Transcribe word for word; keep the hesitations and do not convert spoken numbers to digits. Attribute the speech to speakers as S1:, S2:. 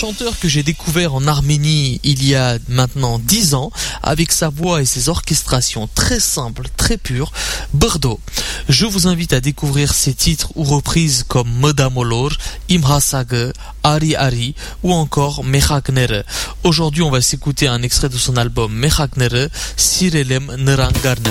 S1: chanteur que j'ai découvert en Arménie il y a maintenant dix ans, avec sa voix et ses orchestrations très simples, très pures, Bordeaux. Je vous invite à découvrir ses titres ou reprises comme Modamolor, Imhasage, Ari Ari ou encore Mechaknere. Aujourd'hui, on va s'écouter un extrait de son album Mechaknere, Sirelem Nerangarne.